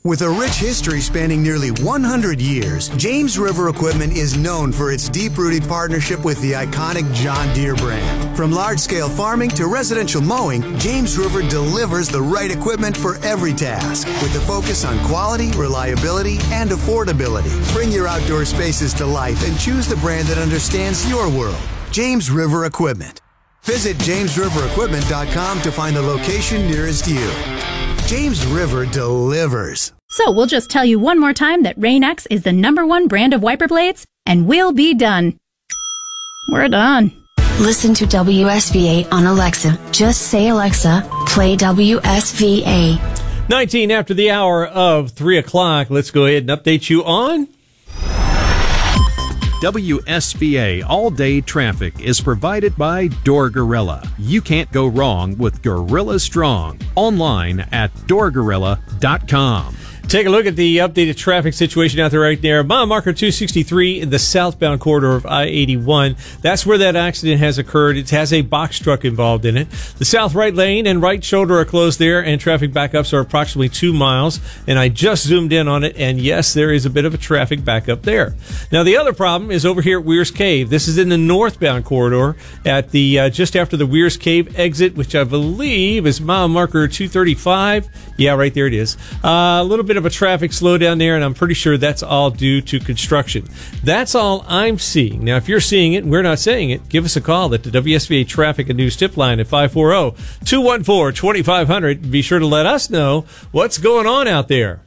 With a rich history spanning nearly 100 years, James River Equipment is known for its deep-rooted partnership with the iconic John Deere brand. From large-scale farming to residential mowing, James River delivers the right equipment for every task, with a focus on quality, reliability, and affordability. Bring your outdoor spaces to life and choose the brand that understands your world. James River Equipment. Visit JamesRiverEquipment.com to find the location nearest you. James River delivers. So we'll just tell you one more time that Rain-X is the #1 brand of wiper blades, and we'll be done. We're done. Listen to WSVA on Alexa. Just say, Alexa, play WSVA. 19 after the hour of 3 o'clock. Let's go ahead and update you on WSVA all-day traffic is provided by Door Gorilla. You can't go wrong with Gorilla Strong. Online at doorgorilla.com. Take a look at the updated traffic situation out there right there. Mile marker 263 in the southbound corridor of I-81. That's where that accident has occurred. It has a box truck involved in it. The south right lane and right shoulder are closed there, and traffic backups are approximately 2 miles. And I just zoomed in on it, and yes, there is a bit of a traffic backup there. Now, the other problem is over here at Weir's Cave. This is in the northbound corridor at the just after the Weir's Cave exit, which I believe is mile marker 235. Yeah, right there it is. A little bit of a traffic slowdown there, and I'm pretty sure that's all due to construction. That's all I'm seeing. Now, if you're seeing it and we're not saying it, give us a call at the WSVA Traffic and News Tip Line at 540-214-2500. Be sure to let us know what's going on out there.